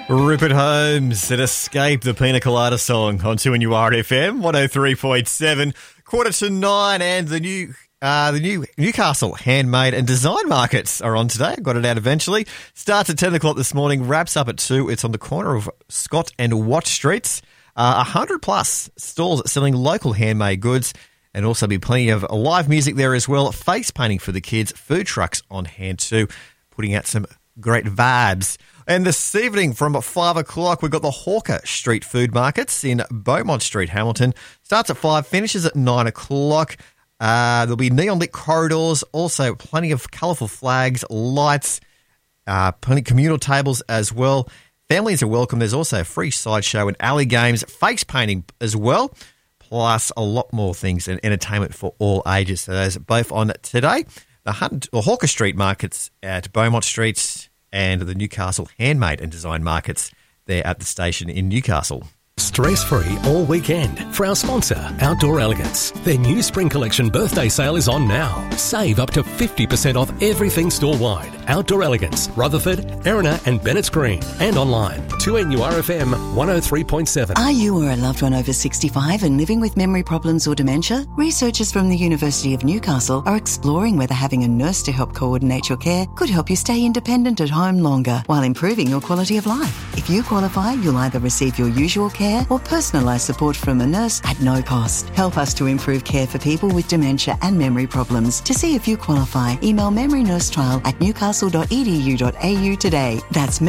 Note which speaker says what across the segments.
Speaker 1: Rupert Holmes and Escape, the Pina Colada song on 2NURFM 103.7, 8:45, and the new Newcastle handmade and design markets are on today. I got it out eventually. Starts at 10 o'clock this morning, wraps up at 2. It's on the corner of Scott and Watch Streets. 100 plus stalls selling local handmade goods, and also be plenty of live music there as well. Face painting for the kids, food trucks on hand too, putting out some great vibes. And this evening from 5 o'clock, we've got the Hawker Street Food Markets in Beaumont Street, Hamilton. Starts at 5, finishes at 9 o'clock. There'll be neon lit corridors, also plenty of colourful flags, lights, plenty of communal tables as well. Families are welcome. There's also a free sideshow and alley games, face painting as well, plus a lot more things and entertainment for all ages. So those are both on today. The Hawker Street Markets at Beaumont Street and the Newcastle Handmade and Design Markets there at the station in Newcastle.
Speaker 2: Stress-free all weekend for our sponsor, Outdoor Elegance. Their new spring collection birthday sale is on now. Save up to 50% off everything store-wide. Outdoor Elegance, Rutherford, Erina and Bennett's Green. And online, 2NURFM 103.7.
Speaker 3: Are you or a loved one over 65 and living with memory problems or dementia? Researchers from the University of Newcastle are exploring whether having a nurse to help coordinate your care could help you stay independent at home longer while improving your quality of life. If you qualify, you'll either receive your usual care or personalised support from a nurse at no cost. Help us to improve care for people with dementia and memory problems. To see if you qualify, email memorynursetrial@newcastle.edu.au today. That's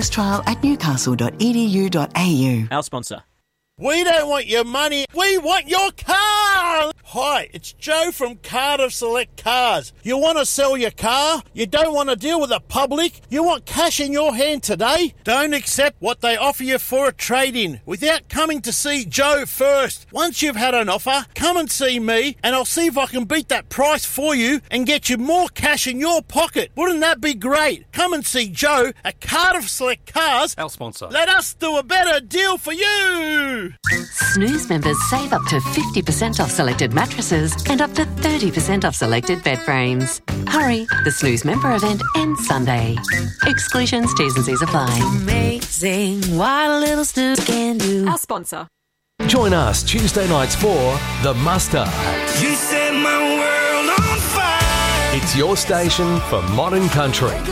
Speaker 3: memorynursetrial@newcastle.edu.au.
Speaker 4: Our sponsor.
Speaker 5: We don't want your money, we want your car! Hi, it's Joe from Cardiff Select Cars. You want to sell your car? You don't want to deal with the public? You want cash in your hand today? Don't accept what they offer you for a trade-in without coming to see Joe first. Once you've had an offer, come and see me and I'll see if I can beat that price for you and get you more cash in your pocket. Wouldn't that be great? Come and see Joe at Cardiff Select Cars.
Speaker 4: Our sponsor.
Speaker 5: Let us do a better deal for you!
Speaker 6: Snooze members save up to 50% off selected mattresses and up to 30% off selected bed frames. Hurry, the Snooze member event ends Sunday. Exclusions, T's and C's apply.
Speaker 7: Amazing what a little snooze can do.
Speaker 6: Our sponsor.
Speaker 2: Join us Tuesday nights for The Muster.
Speaker 8: You set my world on fire.
Speaker 2: It's your station for modern country.